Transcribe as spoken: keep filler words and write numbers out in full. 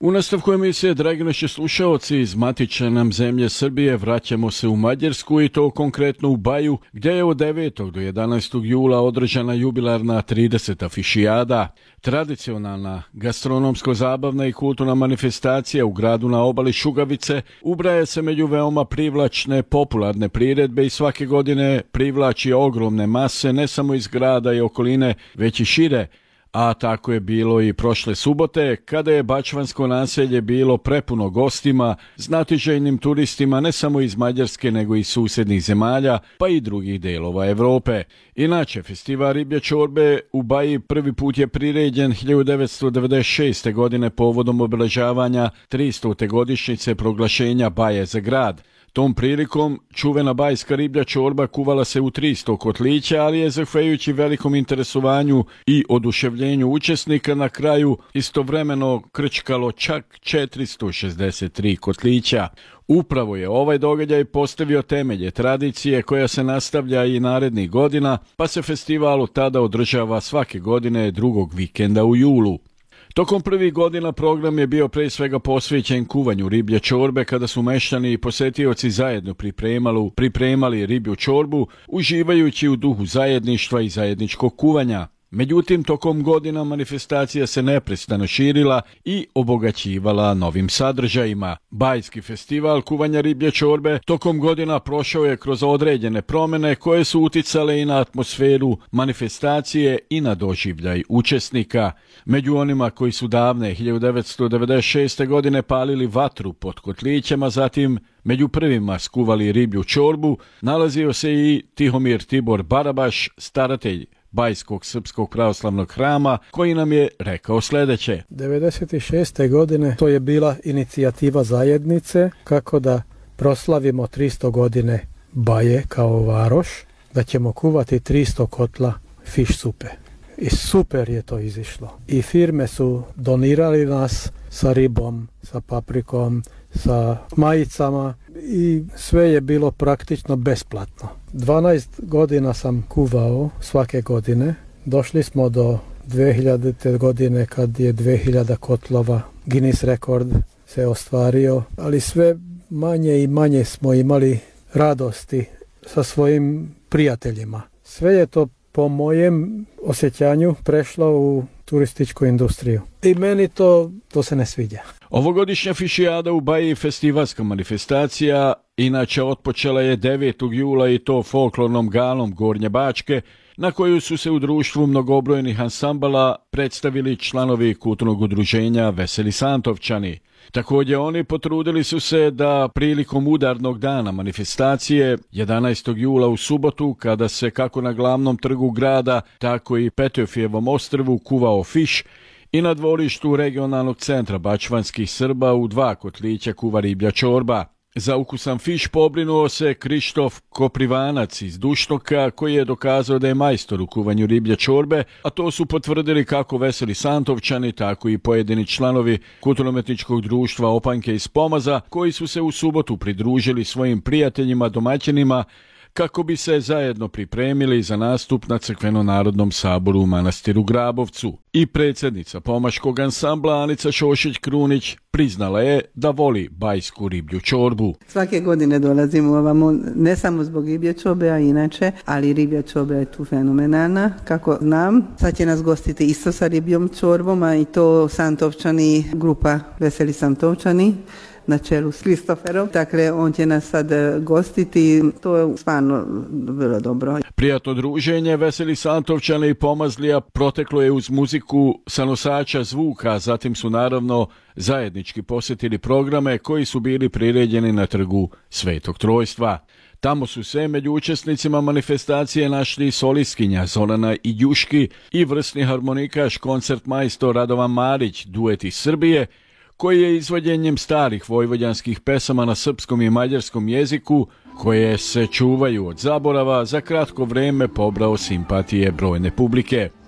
U nastavku emisije, dragi naši slušaoci, iz matične nam zemlje Srbije vraćamo se u Mađarsku i to konkretno u Baju, gdje je od devetog do jedanaestog jula održana jubilarna trideseta fišijada. Tradicionalna gastronomsko-zabavna i kulturna manifestacija u gradu na obali Šugavice ubraja se među veoma privlačne, popularne priredbe i svake godine privlači ogromne mase ne samo iz grada i okoline, već i šire. A tako je bilo i prošle subote, kada je Bačvansko naselje bilo prepuno gostima, znatiželjnim turistima ne samo iz Mađarske nego i susjednih zemalja, pa i drugih delova Europe. Inače, festival riblje čorbe u Baji prvi put je priređen hiljadu devetsto devedeset šeste. godine povodom obeležavanja tristote godišnjice proglašenja Baje za grad. Tom prilikom čuvena bajska riblja čorba kuvala se u tristo kotlića, ali je zahvaljujući velikom interesovanju i oduševljenju učesnika na kraju istovremeno krčkalo čak četiristo šezdeset tri kotlića. Upravo je ovaj događaj postavio temelje tradicije koja se nastavlja i narednih godina, pa se festival od tada održava svake godine drugog vikenda u julu. Tokom prvih godina program je bio pre svega posvećen kuvanju riblje čorbe, kada su meštani i posetioci zajedno pripremali, pripremali riblju čorbu, uživajući u duhu zajedništva i zajedničkog kuvanja. Međutim, tokom godina manifestacija se neprestano širila i obogaćivala novim sadržajima. Bajski festival kuvanja riblje čorbe tokom godina prošao je kroz određene promjene koje su uticale i na atmosferu manifestacije i na doživljaj učesnika. Među onima koji su davne hiljadu devetsto devedeset šeste. godine palili vatru pod kotlićima, zatim među prvima skuvali riblju čorbu, nalazio se i Tihomir Tibor Barabaš, staratelj Bajskog srpskog pravoslavnog hrama, koji nam je rekao sljedeće. devedeset šeste. godine to je bila inicijativa zajednice kako da proslavimo tristo godine Baje kao varoš, da ćemo kuvati tristo kotla fiš supe. I super je to izišlo. I firme su donirali nas sa ribom, sa paprikom, sa majicama i sve je bilo praktično besplatno. dvanaest godina sam kuvao svake godine. Došli smo do dve hiljadite. godine kad je dve hiljade kotlova, Guinness rekord se ostvario, ali sve manje i manje smo imali radosti sa svojim prijateljima. Sve je to po mojem osjećanju prešlo u turističku industriju. I meni to, to se ne sviđa. Ovogodišnja fišijada u Baji je festivalska manifestacija, inače otpočela je devetog jula i to folklornom galom Gornje Bačke, na koju su se u društvu mnogobrojnih ansambala predstavili članovi kulturnog udruženja Veseli Santovčani. Također oni potrudili su se da prilikom udarnog dana manifestacije jedanaestog jula u subotu, kada se kako na glavnom trgu grada, tako i Petjofijevom ostrvu kuvao fiš, i na dvorištu regionalnog centra Bačvanskih Srba u dva kotlića kuva riblja čorba. Za ukusan fiš pobrinuo se Krištof Koprivanac iz Dušnoka, koji je dokazao da je majstor u kuvanju riblje čorbe, a to su potvrdili kako Veseli Santovčani, tako i pojedini članovi kulturno-umetničkog društva Opanke iz Pomaza, koji su se u subotu pridružili svojim prijateljima domaćinima kako bi se zajedno pripremili za nastup na Crkveno-narodnom saboru u manastiru Grabovcu. I predsjednica pomaškog ansambla Anica Šošić-Krunić priznala je da voli bajsku riblju čorbu. Svake godine dolazimo ovamo, ne samo zbog riblje čorbe, a inače, ali riblja čorba je tu fenomenalna. Kako znam, sad će nas gostiti isto sa ribljom čorbom, a i to Santovčani, grupa Veseli Santovčani, na čelu s Kristoferom. Dakle, on će nas sad gostiti. To je stvarno bilo dobro. Prijatno druženje Veseli Santovčana i Pomazlija proteklo je uz muziku sa nosača zvuka, zatim su naravno zajednički posjetili programe koji su bili priređeni na trgu Svetog Trojstva. Tamo su se među učesnicima manifestacije našli solistkinja Zorana Idjuški i vrsni harmonikaš koncertmajstor Radovan Marić, duet iz Srbije, koji je izvođenjem starih vojvođanskih pesama na srpskom i mađarskom jeziku, koje se čuvaju od zaborava, za kratko vrijeme pobrao simpatije brojne publike.